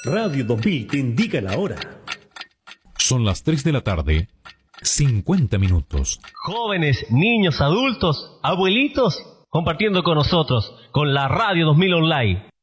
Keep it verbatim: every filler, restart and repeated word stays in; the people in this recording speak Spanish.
Radio dos mil te indica la hora. Son las tres de la tarde, cincuenta minutos. Jóvenes, niños, adultos, abuelitos, compartiendo con nosotros, con la Radio dos mil Online.